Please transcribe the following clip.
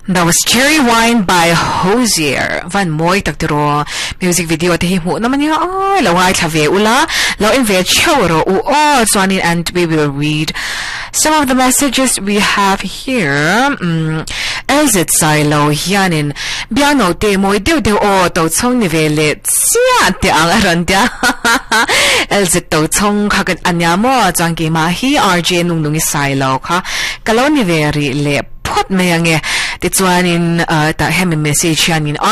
That was Cherry Wine by Hosier. Van Moy taktiro music video at himu naman niya. Oh, laway tave ula. Law invite choro o swanin, and we will read some of the messages we have here. Elzit Silo Yanin Biano de Moy de o to Tong Nivele Sia de Arandia Elzit to Tong Kagat Anyamo Zangi Mahi RJ Nungi Silo ka Kaloni Veri le pot me yang e titswanin ta hemi message yan